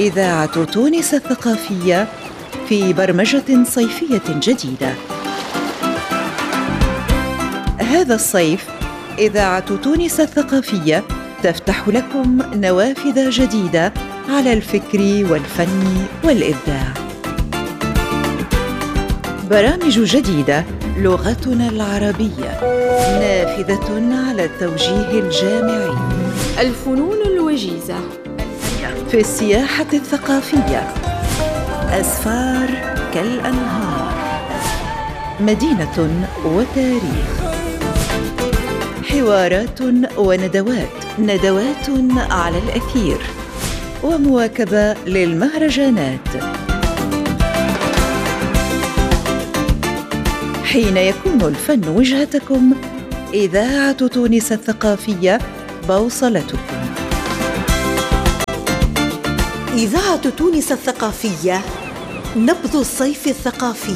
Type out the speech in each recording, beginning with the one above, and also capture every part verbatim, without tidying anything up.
إذاعة تونس الثقافية في برمجة صيفية جديدة. هذا الصيف إذاعة تونس الثقافية تفتح لكم نوافذ جديدة على الفكر والفن والإبداع. برامج جديدة، لغتنا العربية، نافذة على التوجيه الجامعي، الفنون الوجيزة في السياحة الثقافية، أسفار كالأنهار، مدينة وتاريخ، حوارات وندوات، ندوات على الأثير، ومواكبة للمهرجانات. حين يكون الفن وجهتكم، إذاعة تونس الثقافية بوصلتكم. إذاعة تونس الثقافية، نبض الصيف الثقافي.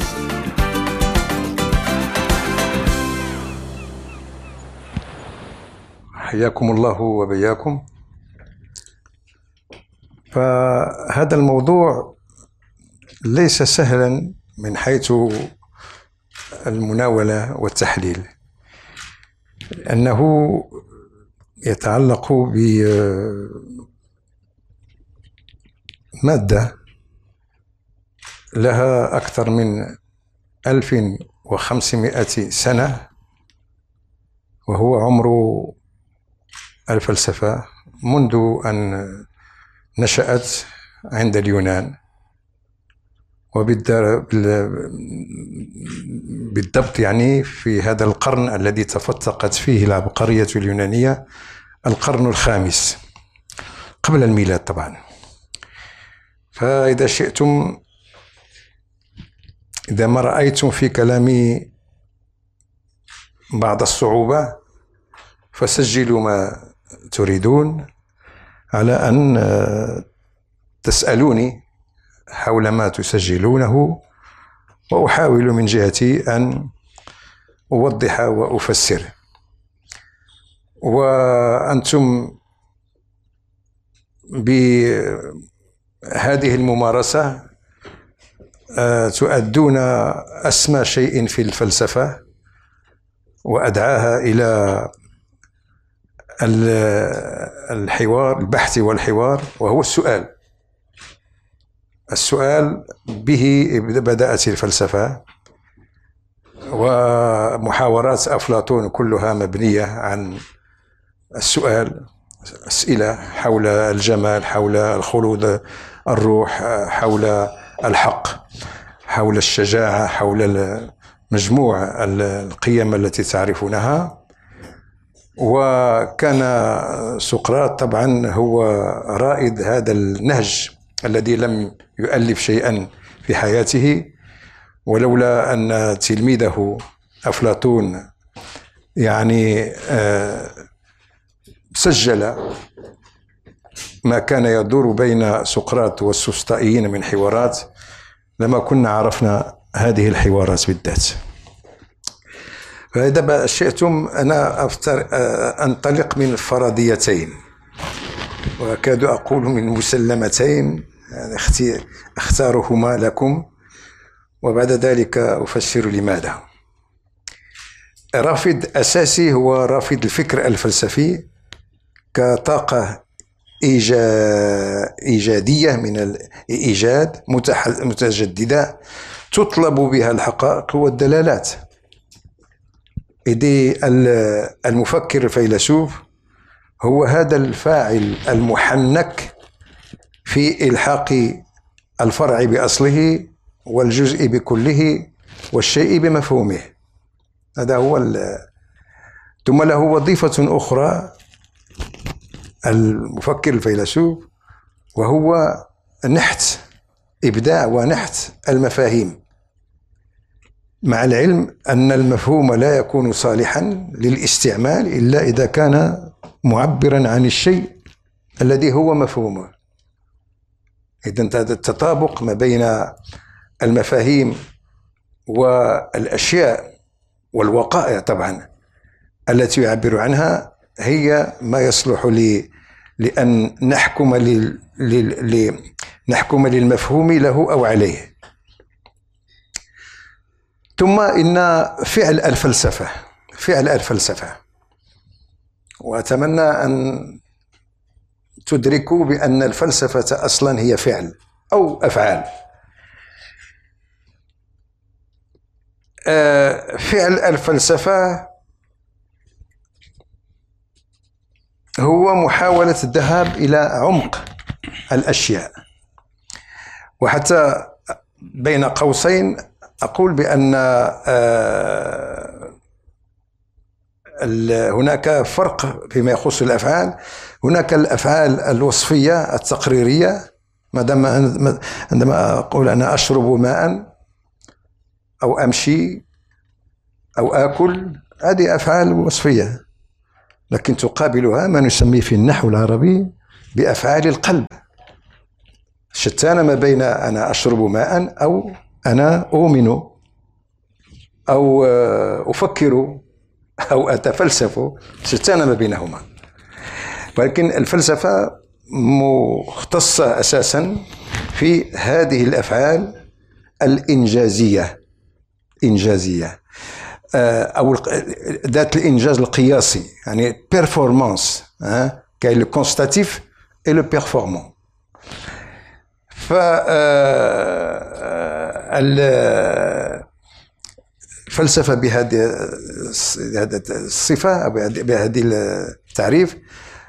حياكم الله وبياكم. فهذا الموضوع ليس سهلا من حيث المناولة والتحليل، لأنه يتعلق بمادة لها أكثر من ألف وخمسمائة سنة، وهو عمر الفلسفة منذ أن نشأت عند اليونان، وبالضبط يعني في هذا القرن الذي تفتقت فيه العبقرية اليونانية، القرن الخامس قبل الميلاد طبعا. فإذا شئتم، إذا ما رأيتم في كلامي بعض الصعوبة فسجلوا ما تريدون، على أن تسألوني حول ما تسجلونه، وأحاول من جهتي أن أوضح وأفسر. وأنتم بهذه الممارسة تؤدون أسمى شيء في الفلسفة وأدعاها إلى الحوار، البحث والحوار، وهو السؤال. السؤال به بدأت الفلسفة، ومحاورات أفلاطون كلها مبنية عن السؤال، أسئلة حول الجمال، حول الخلود الروح، حول الحق، حول الشجاعة، حول مجموع القيم التي تعرفونها. وكان سقراط طبعا هو رائد هذا النهج الذي لم يؤلف شيئا في حياته، ولولا أن تلميذه أفلاطون يعني سجل ما كان يدور بين سقراط والسوسطائيين من حوارات، لما كنا عرفنا هذه الحوارات بالذات. فإذا شئتم أنا أفتر أنطلق من فرضيتين، وأكاد أقول من مسلمتين، يعني أختارهما لكم، وبعد ذلك أفسر لماذا. رافد أساسي هو رافد الفكر الفلسفي كطاقة إيجادية من الإيجاد متجددة تطلب بها الحقائق والدلالات. إذ المفكر الفيلسوف هو هذا الفاعل المحنك في إلحاق الفرع بأصله والجزء بكله والشيء بمفهومه. هذا هو ال... ثم له وظيفة أخرى المفكر الفيلسوف، وهو نحت إبداع ونحت المفاهيم، مع العلم أن المفهوم لا يكون صالحا للاستعمال إلا إذا كان معبرا عن الشيء الذي هو مفهومه. إذن هذا التطابق ما بين المفاهيم والأشياء والوقائع طبعا التي يعبر عنها هي ما يصلح لي لأن نحكم نحكم للمفهوم له أو عليه. ثم إن فعل الفلسفة فعل الفلسفة وأتمنى أن تدركوا بأن الفلسفة أصلا هي فعل أو أفعال. فعل الفلسفة هو محاولة الذهاب إلى عمق الأشياء، وحتى بين قوسين أقول بأن هناك فرق فيما يخص الأفعال. هناك الأفعال الوصفية التقريرية، عندما أقول أنا أشرب ماء أو أمشي أو آكل، هذه أفعال وصفية، لكن تقابلها ما نسميه في النحو العربي بأفعال القلب. شتان ما بين أنا أشرب ماء أو أنا أؤمن أو أفكر أو أتفلسف، شتان ما بينهما. ولكن الفلسفة مختصة أساسا في هذه الأفعال الإنجازية إنجازية أو ذات الإنجاز القياسي، يعني بيرفورمانس. كاين لو كونستاتيف et le performant. ف الفلسفة بهذه الصفة أو بهذه التعريف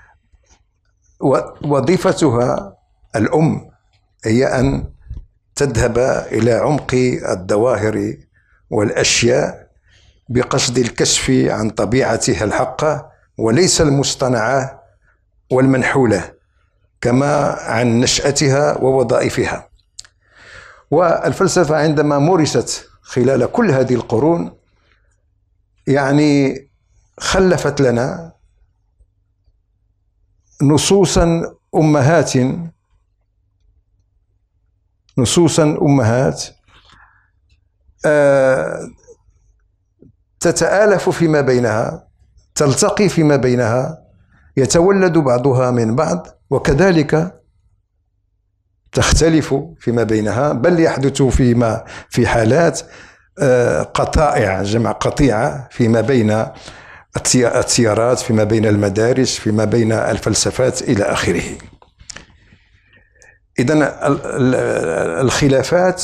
وظيفتها الأم هي أن تذهب إلى عمق الظواهر والأشياء بقصد الكشف عن طبيعتها الحقة وليس المصطنعة والمنحولة، كما عن نشأتها ووظائفها. والفلسفة عندما مورست خلال كل هذه القرون يعني خلفت لنا نصوصا أمهات نصوصا أمهات تتآلف فيما بينها، تلتقي فيما بينها، يتولد بعضها من بعض، وكذلك تختلف فيما بينها، بل يحدث فيما في حالات قطائع، جمع قطيعة فيما بين التيارات، فيما بين المدارس، فيما بين الفلسفات إلى آخره. إذن الخلافات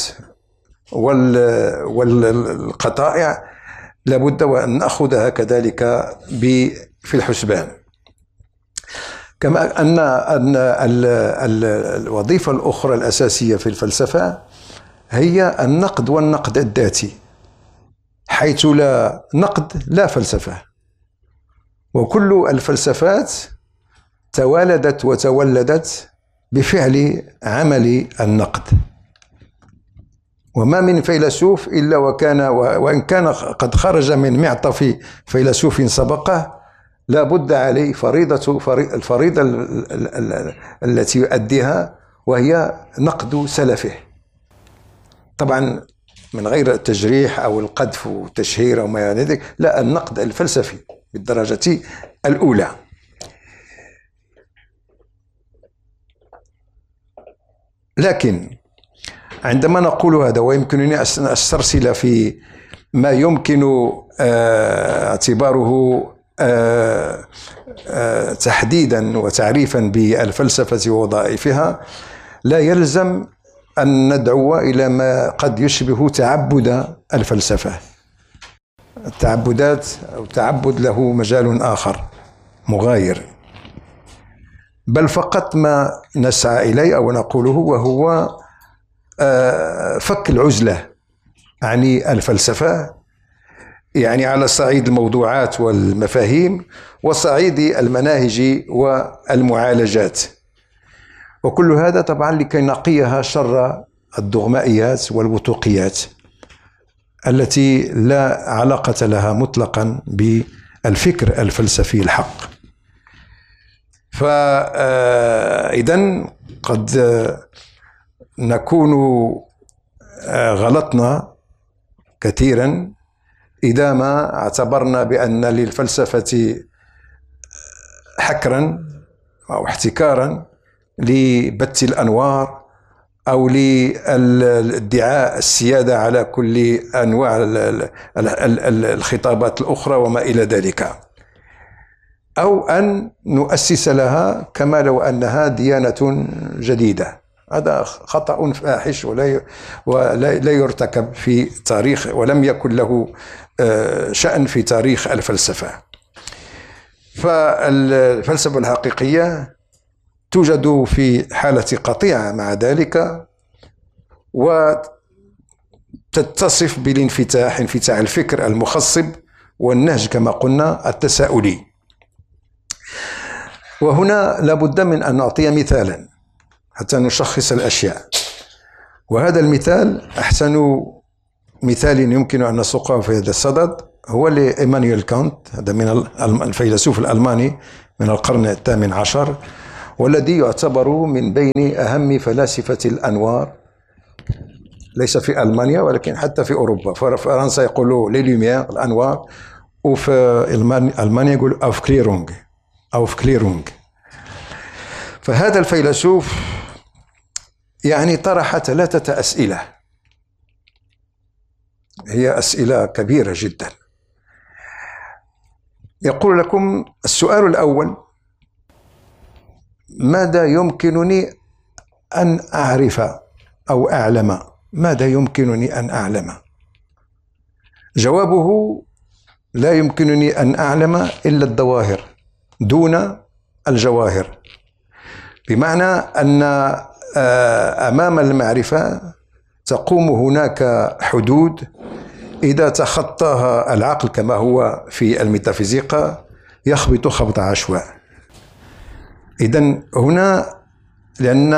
والقطائع لابد وأن نأخذها كذلك في الحسبان. كما أن الوظيفة الأخرى الأساسية في الفلسفة هي النقد والنقد الذاتي، حيث لا نقد لا فلسفة، وكل الفلسفات توالدت وتولدت بفعل عمل النقد. وما من فيلسوف إلا وكان وإن كان قد خرج من معطف فيلسوف سبقه لا بد عليه فريضة الفريضة التي يؤديها، وهي نقد سلفه. طبعا من غير التجريح أو القذف والتشهير أو ما يعني ذلك، لا، النقد الفلسفي بالدرجة الأولى. لكن عندما نقول هذا، ويمكنني أن أسترسل في ما يمكن اعتباره تحديدا وتعريفا بالفلسفة ووظائفها، لا يلزم أن ندعو إلى ما قد يشبه تعبد الفلسفة. التعبدات أو التعبد له مجال آخر مغاير، بل فقط ما نسعى إليه أو نقوله وهو فك العزلة عن الفلسفة، يعني على صعيد الموضوعات والمفاهيم وصعيد المناهج والمعالجات، وكل هذا طبعا لكي نقيها شر الدغمائيات والوثوقيات التي لا علاقة لها مطلقا بالفكر الفلسفي الحق. فإذن قد نكون غلطنا كثيرا إذا ما اعتبرنا بأن للفلسفة حكرا أو احتكارا لبث الأنوار أو لادعاء السيادة على كل أنواع الخطابات الأخرى وما إلى ذلك، أو أن نؤسس لها كما لو أنها ديانة جديدة. هذا خطأ فاحش ولا ولا يرتكب في تاريخ، ولم يكن له شأن في تاريخ الفلسفة. فالفلسفة الحقيقية توجد في حالة قطيعة مع ذلك، وتتصف بالانفتاح، انفتاح الفكر المخصب والنهج كما قلنا التساؤلي. وهنا لابد من أن نعطي مثالا حتى نشخص الأشياء، وهذا المثال أحسن مثال يمكن أن نسوقه في هذا الصدد هو لإيمانويل كانت، هذا من الفيلسوف الألماني من القرن الثامن عشر، والذي يعتبر من بين أهم فلاسفة الأنوار، ليس في ألمانيا ولكن حتى في أوروبا. فرنسا يقولوا لي لوميير الأنوار، وفي ألمانيا يقولوا أوفكليرونغ أوفكليرونغ. فهذا الفيلسوف يعني طرح ثلاثة أسئلة، هي أسئلة كبيرة جدا. يقول لكم السؤال الأول: ماذا يمكنني أن أعرف أو أعلم؟ ماذا يمكنني أن أعلم؟ جوابه: لا يمكنني أن أعلم إلا الظواهر دون الجواهر. بمعنى أن أمام المعرفة تقوم هناك حدود إذا تخطاها العقل كما هو في الميتافيزيقا يخبط خبط عشواء. إذن هنا لأن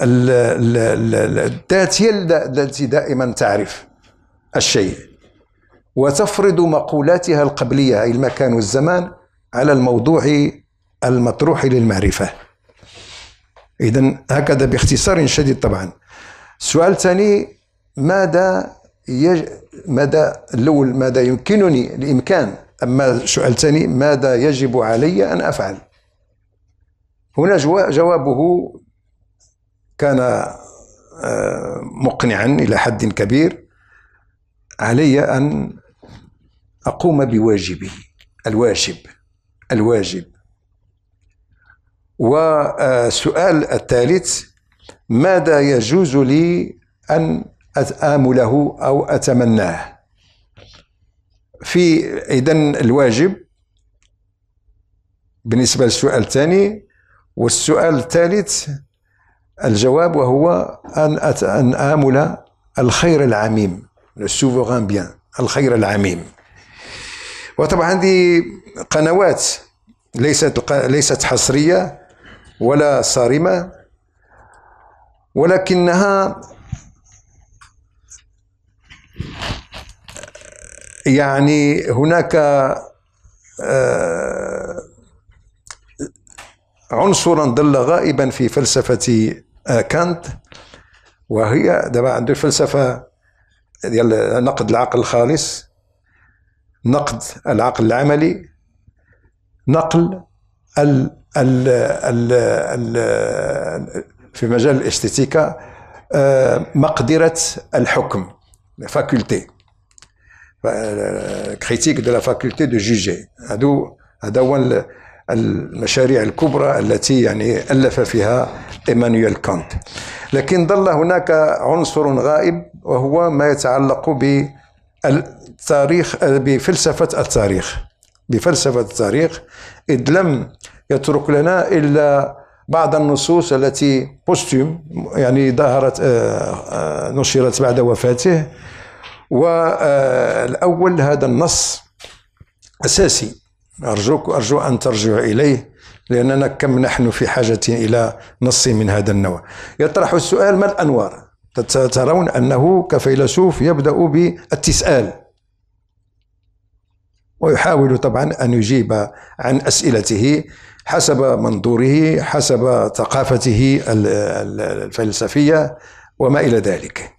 الذات هي التي دائما تعرف الشيء وتفرض مقولاتها القبلية، أي المكان والزمان، على الموضوع المطروح للمعرفة. إذن هكذا باختصار شديد. طبعا السؤال الثاني: ماذا يج... ماذا الأول ماذا يمكنني الإمكان، أما السؤال الثاني ماذا يجب علي أن أفعل؟ هنا جوابه كان مقنعا إلى حد كبير: علي أن أقوم بواجبي، الواجب الواجب. والسؤال الثالث: ماذا يجوز لي أن آمله أو أتمناه؟ في إذن الواجب بالنسبة للسؤال الثاني، والسؤال الثالث الجواب وهو أن أن آمل الخير العميم، le souverain bien، الخير العميم. وطبعا هذه قنوات ليست ليست حصرية ولا صارمة، ولكنها يعني هناك عنصرا ظل غائبا في فلسفة كانت، وهي دابا عنده الفلسفة ديال نقد العقل الخالص، نقد العقل العملي، نقل ال ال ال ال في مجال الاستيتيكا مقدرة الحكم، فاكولتي كريتيك دو لا فاكولتي دو جوجي. هادو هذا هو المشاريع الكبرى التي يعني ألف فيها إيمانويل كانت. لكن ظل هناك عنصر غائب وهو ما يتعلق بالتاريخ، بفلسفة التاريخ بفلسفة التاريخ إذ لم يترك لنا إلا بعض النصوص التي بوستوم يعني ظهرت نشرت بعد وفاته. والأول هذا النص أساسي، أرجوك أرجو أن ترجعوا إليه لأننا كم نحن في حاجة إلى نص من هذا النوع. يطرح السؤال: ما الأنوار؟ ترون أنه كفيلسوف يبدأ بالتساؤل ويحاول طبعا أن يجيب عن أسئلته حسب منظوره، حسب ثقافته الفلسفية وما إلى ذلك.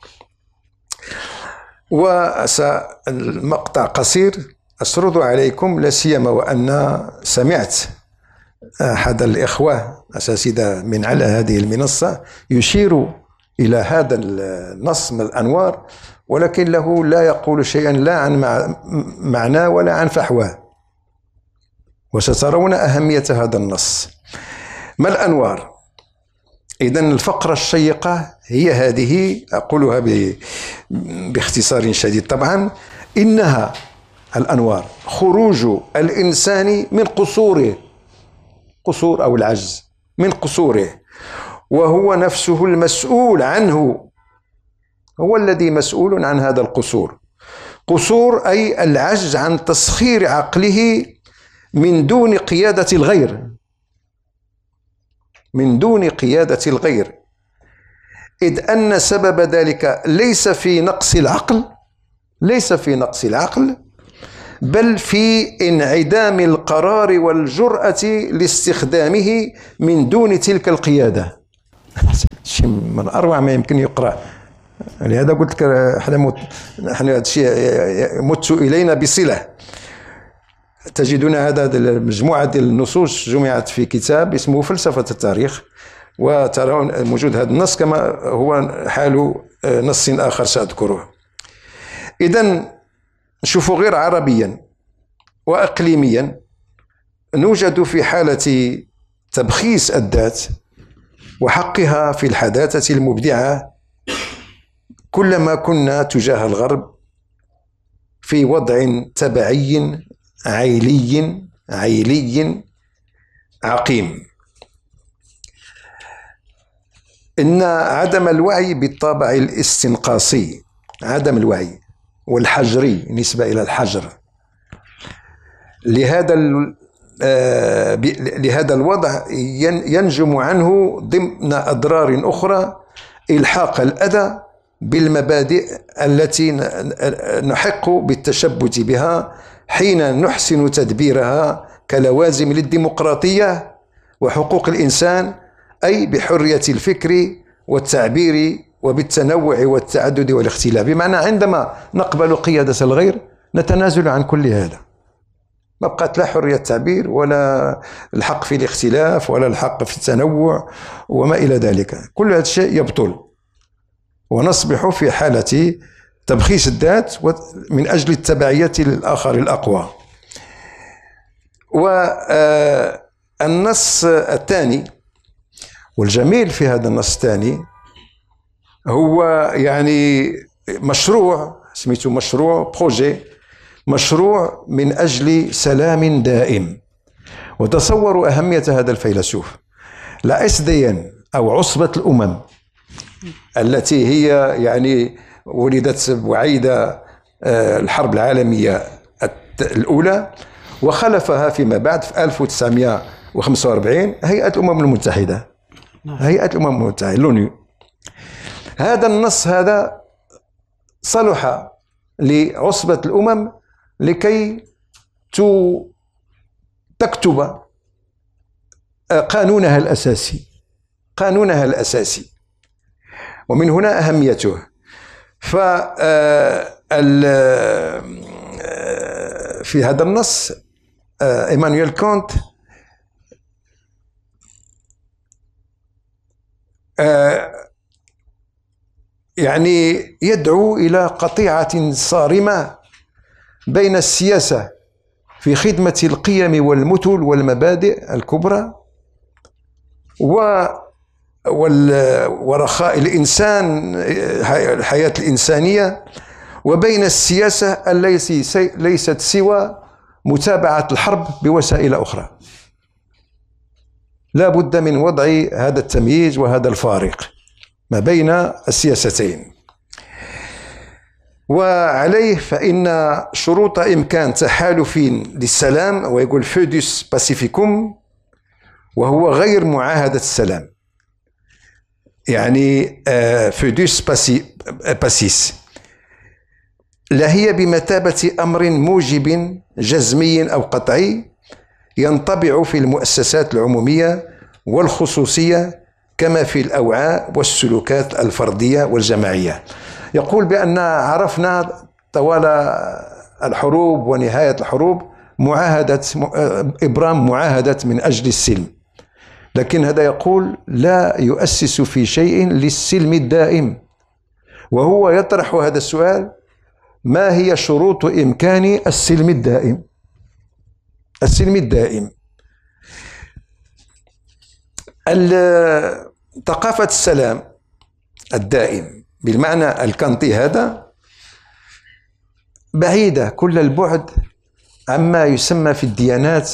وسألمقطع قصير أسرد عليكم، لا سيما وأن سمعت أحد الإخوة الأساتذة من على هذه المنصة يشير إلى هذا النص من الأنوار، ولكن له لا يقول شيئا لا عن معناه ولا عن فحواه، وسترون أهمية هذا النص. ما الأنوار؟ إذن الفقرة الشيقة هي هذه، أقولها باختصار شديد طبعا. إنها الأنوار خروج الإنسان من قصوره، قصور أو العجز، من قصوره، وهو نفسه المسؤول عنه، هو الذي مسؤول عن هذا القصور. قصور أي العجز عن تسخير عقله من دون قيادة الغير، من دون قيادة الغير، إذ أن سبب ذلك ليس في نقص العقل، ليس في نقص العقل، بل في انعدام القرار والجرأة لاستخدامه من دون تلك القيادة. شيء من أروع ما يمكن يقرأ. لهذا قلت لك احنا احنا هذا الشيء مت إلينا بصلة. تجدون هذا مجموعة ديال النصوص جمعت في كتاب اسمه فلسفة التاريخ، وترون موجود هذا النص كما هو حال نص آخر سأذكره. إذن نشوفوا غير عربيا وأقليميا نوجد في حالة تبخيس الذات وحقها في الحداثة المبدعة، كلما كنا تجاه الغرب في وضع تبعي عيلي عيلي عقيم. إن عدم الوعي بالطابع الاستنقاصي، عدم الوعي والحجري نسبة إلى الحجر، لهذا لهذا الوضع ينجم عنه ضمن أضرار أخرى إلحاق الأذى بالمبادئ التي نحق بالتشبث بها حين نحسن تدبيرها كلوازم للديمقراطية وحقوق الإنسان، أي بحرية الفكر والتعبير وبالتنوع والتعدد والاختلاف. بمعنى عندما نقبل قيادة الغير نتنازل عن كل هذا، ما بقات لا حرية تعبير ولا الحق في الاختلاف ولا الحق في التنوع وما إلى ذلك، كل هذا الشيء يبطل، ونصبح في حالة تبخيس الذات من أجل التبعية للآخر الأقوى. والنص الثاني والجميل في هذا النص الثاني هو يعني مشروع سميته مشروع بروجي، مشروع من أجل سلام دائم. وتصوروا أهمية هذا الفيلسوف. لا إس دي إن أو عصبة الأمم التي هي يعني ولدت بعيد الحرب العالمية الأولى، وخلفها فيما بعد في ألف وتسعمائة وخمسة وأربعين هيئة الأمم المتحدة، هيئة الأمم المتحدة لونيو. هذا النص هذا صلح لعصبة الأمم لكي تكتب قانونها الأساسي، قانونها الأساسي، ومن هنا أهميته. ف في هذا النص إيمانويل كانت يعني يدعو إلى قطيعة صارمة بين السياسة في خدمة القيم والمثل والمبادئ الكبرى ورخاء الإنسان، الحياة الإنسانية، وبين السياسة التي ليست سوى متابعة الحرب بوسائل أخرى. لا بد من وضع هذا التمييز وهذا الفارق ما بين السياستين. وعليه فإن شروط إمكان تحالف للسلام، ويقول فيدوس باسيفيكوم، وهو غير معاهدة السلام، يعني فيدوس باسيس، لا هي بمثابة أمر موجب جزمي أو قطعي ينطبع في المؤسسات العمومية والخصوصية كما في الأوعاء والسلوكات الفردية والجماعية. يقول بأن عرفنا طوال الحروب ونهاية الحروب معاهدة إبرام، معاهدة من أجل السلم، لكن هذا يقول لا يؤسس في شيء للسلم الدائم، وهو يطرح هذا السؤال: ما هي شروط إمكان السلم الدائم؟ السلم الدائم، ثقافة السلام الدائم بالمعنى الكانتي هذا بعيدة كل البعد عما يسمى في الديانات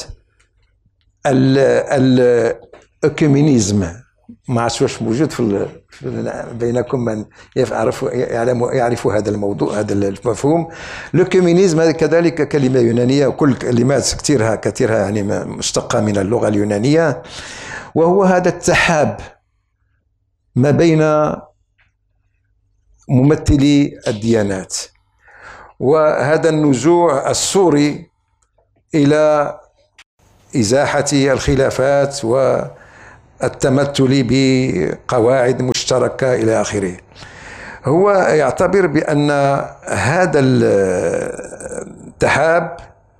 الأكومينيزم. ما عرفتش واش موجود في بينكم من يعرف يعلم يعرف هذا الموضوع، هذا المفهوم. الأكومينيزم هذا كذلك كلمة يونانية، وكل كلمات كثيرها كثيرها يعني مشتقة من اللغة اليونانية، وهو هذا التحاب ما بين ممثلي الديانات، وهذا النزوع السوري إلى إزاحة الخلافات والتمثل بقواعد مشتركة إلى آخره. هو يعتبر بأن هذا التحاب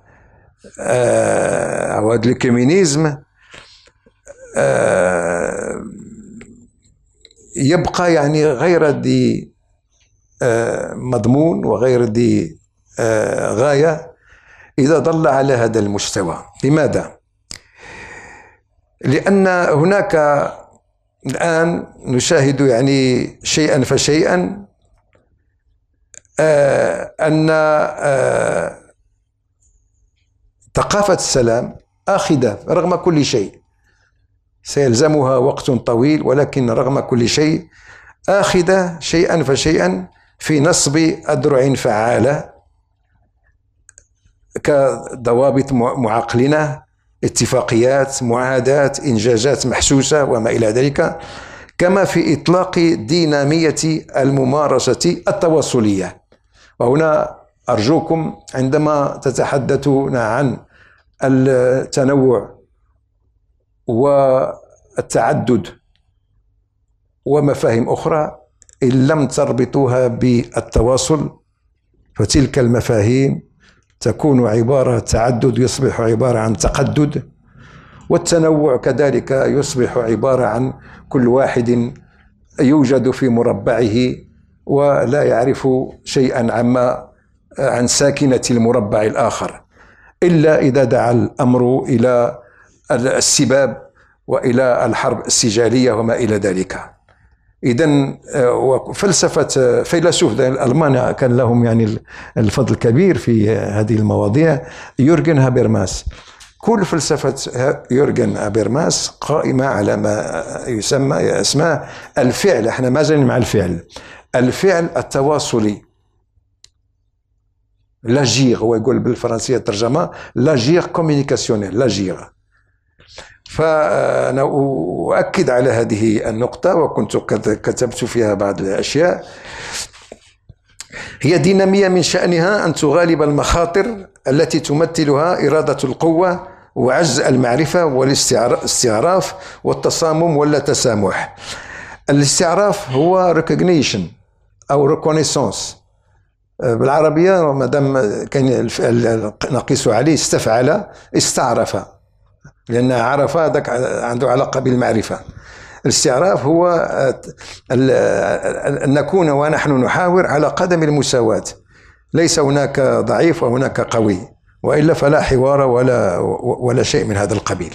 أو هذا الكومينيزم يبقى يعني غير ذي مضمون وغير ذي غاية إذا ظل على هذا المستوى. لماذا؟ لأن هناك الآن نشاهد يعني شيئا فشيئا أن ثقافة السلام آخذة رغم كل شيء، سيلزمها وقت طويل، ولكن رغم كل شيء آخذة شيئا فشيئا في نصب أذرع فعالة كضوابط معقلنة، اتفاقيات، معاهدات، إنجازات محسوسة وما إلى ذلك، كما في إطلاق دينامية الممارسة التواصلية. وهنا أرجوكم عندما تتحدثون عن التنوع والتعدد ومفاهيم أخرى، إن لم تربطوها بالتواصل فتلك المفاهيم تكون عبارة تعدد يصبح عبارة عن تقدد، والتنوع كذلك يصبح عبارة عن كل واحد يوجد في مربعه ولا يعرف شيئا عما عن ساكنة المربع الآخر، إلا إذا دعا الأمر إلى السباب وإلى الحرب السجالية وما إلى ذلك. إذن فلسفة فيلسوف الألمان كان لهم يعني الفضل الكبير في هذه المواضيع، يورغن هابرماس. كل فلسفة يورغن هابرماس قائمة على ما يسمى اسمه الفعل. احنا ما زلنا مع الفعل، الفعل التواصلي، لاجير. هو يقول بالفرنسية الترجمة لاجير كوميونيكاسيونيل، لاجير. فأنا أؤكد على هذه النقطة، وكنت كتبت فيها بعض الأشياء. هي دينامية من شأنها أن تغالب المخاطر التي تمثلها إرادة القوة وعجز المعرفة والاستعراف والتصامم ولا تسامح. الاستعراف هو recognition أو reconnaissance بالعربية، مادام كان الفعل نقيس عليه استفعل استعرف، لأن عرف هذاك عنده علاقة بالمعرفة. الاستعراف هو أن نكون ونحن نحاور على قدم المساواة، ليس هناك ضعيف وهناك قوي، وإلا فلا حوار ولا ولا شيء من هذا القبيل.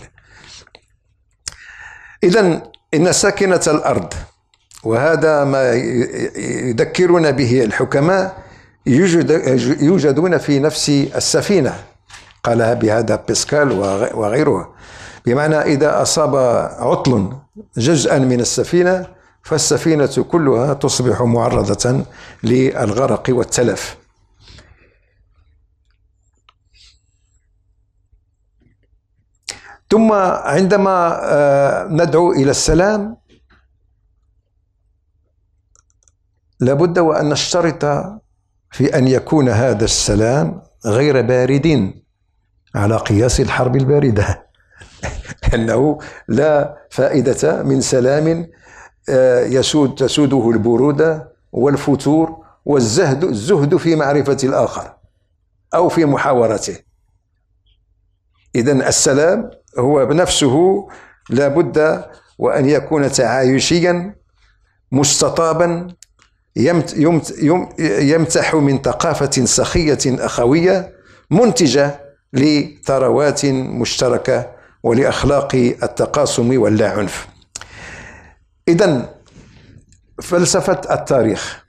إذن إن ساكنة الأرض، وهذا ما يذكرنا به الحكماء، يوجدون في نفس السفينة، قالها بهذا باسكال وغيره، بمعنى إذا أصاب عطل جزءا من السفينة فالسفينة كلها تصبح معرضة للغرق والتلف. ثم عندما ندعو إلى السلام لابد وأن نشترط في أن يكون هذا السلام غير بارد على قياس الحرب الباردة، أنه لا فائدة من سلام يسود تسوده البرودة والفتور والزهد الزهد في معرفة الآخر أو في محاورته. إذن السلام هو بنفسه لا بد وأن يكون تعايشيا مستطابا يمتح من ثقافة سخية أخوية منتجة لثروات مشتركة ولأخلاق التقاسم واللا عنف. إذن فلسفة التاريخ،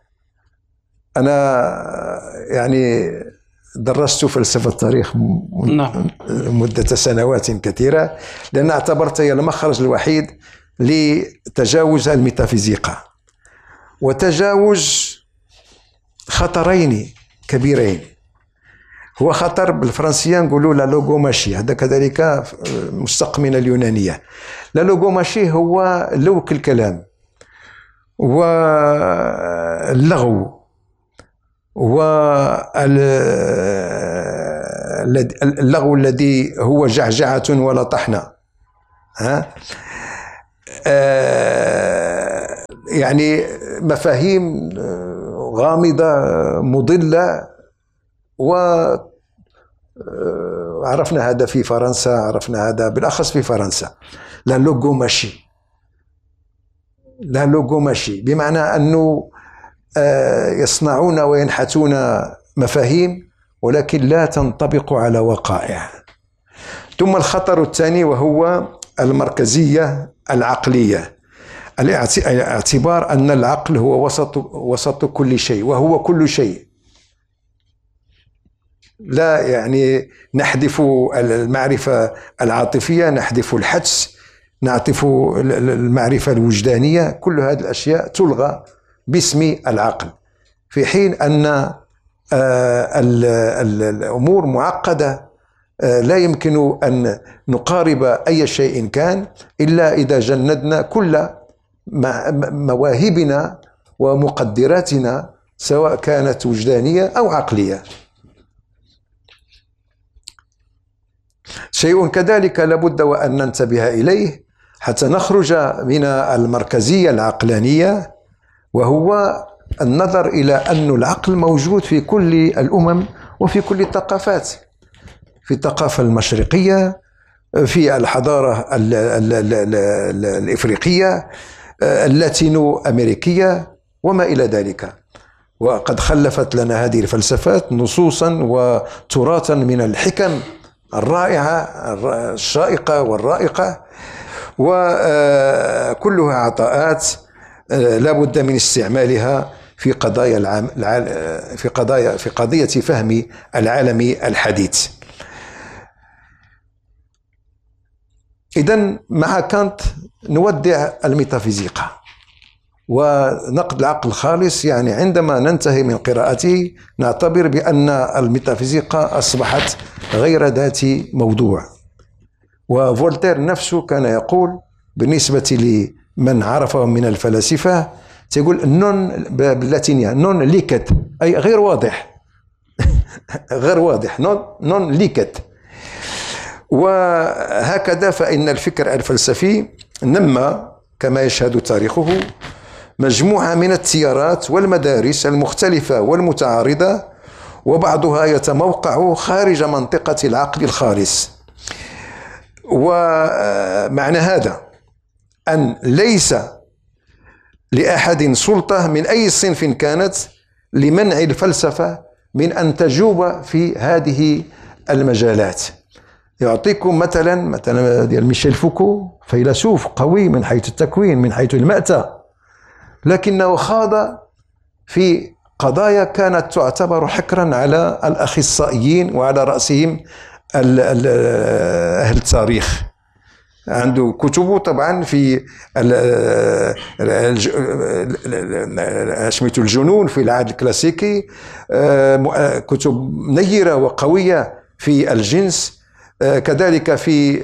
أنا يعني درست فلسفة التاريخ مدة سنوات كثيرة، لأن اعتبرتها هي المخرج الوحيد لتجاوز الميتافيزيقا وتجاوز خطرين كبيرين. هو خطر بالفرنسية نقولوا لا لوغوماشي، هذا كذلك مشتق من اليونانية. لا لوغوماشي هو لوك الكلام واللغو واللغو الذي هو جعجعة ولا طحنة، ها آه يعني مفاهيم غامضة مضلة. وعرفنا هذا في فرنسا، عرفنا هذا بالأخص في فرنسا. لا لوغوماشي، لا لوغوماشي بمعنى أنه يصنعون وينحتون مفاهيم ولكن لا تنطبق على وقائع. ثم الخطر الثاني وهو المركزية العقلية، الاعتبار أن العقل هو وسط وسط كل شيء وهو كل شيء. لا يعني نحذف المعرفة العاطفية، نحذف الحدس، نعطف المعرفة الوجدانية، كل هذه الأشياء تلغى باسم العقل، في حين أن الأمور معقدة لا يمكن أن نقارب أي شيء كان إلا إذا جندنا كل مواهبنا ومقدراتنا سواء كانت وجدانية أو عقلية. شيء كذلك لابد وأن ننتبه إليه حتى نخرج من المركزية العقلانية، وهو النظر إلى أن العقل موجود في كل الأمم وفي كل الثقافات، في الثقافة المشرقية، في الحضارة الإفريقية، اللاتينو أمريكية وما إلى ذلك. وقد خلفت لنا هذه الفلسفات نصوصا وتراثا من الحكم الرائعة الشائقة والرائقة، وكلها عطاءات لا بد من استعمالها في قضايا العام في قضايا في قضية فهم العالم الحديث. إذن مع كانت نودع الميتافيزيقا ونقد العقل الخالص، يعني عندما ننتهي من قراءته نعتبر بأن الميتافيزيقا أصبحت غير ذات موضوع. وفولتير نفسه كان يقول بالنسبة لمن عرفه من الفلاسفة، تقول نون باللاتينية نون ليكت، أي غير واضح غير واضح، نون نون ليكت. وهكذا فإن الفكر الفلسفي نما كما يشهد تاريخه مجموعة من التيارات والمدارس المختلفة والمتعارضة، وبعضها يتموقع خارج منطقة العقل الخالص. ومعنى هذا أن ليس لأحد سلطة من أي صنف كانت لمنع الفلسفة من أن تجوب في هذه المجالات. يعطيكم مثلا مثلا ديال ميشيل فوكو، فيلسوف قوي من حيث التكوين من حيث المأتى، لكنه خاض في قضايا كانت تعتبر حكرا على الأخصائيين وعلى رأسهم أهل التاريخ. عنده كتبه طبعا في أشمة الجنون في العهد الكلاسيكي، كتب نيرة وقوية في الجنس، كذلك في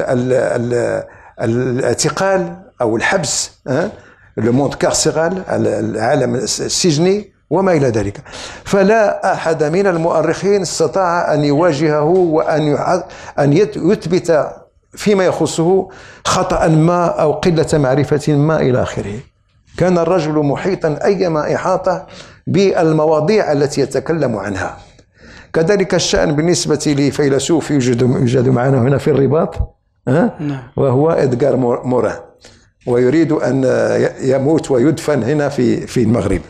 الاعتقال أو الحبس، لو موند كارسيرال، العالم السجني وما إلى ذلك. فلا أحد من المؤرخين استطاع أن يواجهه وأن أن يثبت فيما يخصه خطأ ما أو قلة معرفة ما إلى آخره. كان الرجل محيطا أيما إحاطة بالمواضيع التي يتكلم عنها. كذلك الشأن بالنسبة لفيلسوف يوجد يوجد معنا هنا في الرباط، وهو إدغار موران، ويريد أن يموت ويدفن هنا في في المغرب.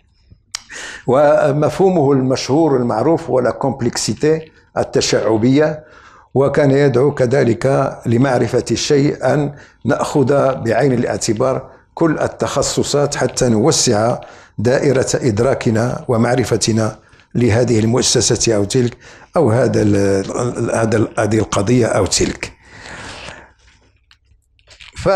ومفهومه المشهور المعروف هو لا كومبلكسيتي التشعبية، وكان يدعو كذلك لمعرفة الشيء أن نأخذ بعين الاعتبار كل التخصصات حتى نوسع دائرة إدراكنا ومعرفتنا لهذه المؤسسة أو تلك، أو هذا هذا هذه القضية أو تلك. ف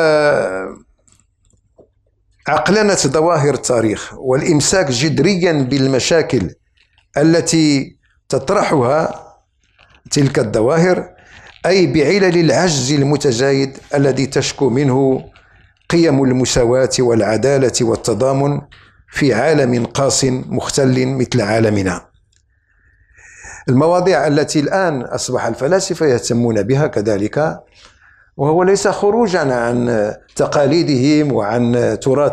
عقلنة ظواهر التاريخ والإمساك جذريا بالمشاكل التي تطرحها تلك الظواهر، أي بعلل العجز المتزايد الذي تشكو منه قيم المساواة والعدالة والتضامن في عالم قاس مختل مثل عالمنا. المواضيع التي الآن أصبح الفلاسفة يهتمون بها كذلك، وهو ليس خروجا عن تقاليدهم وعن تراث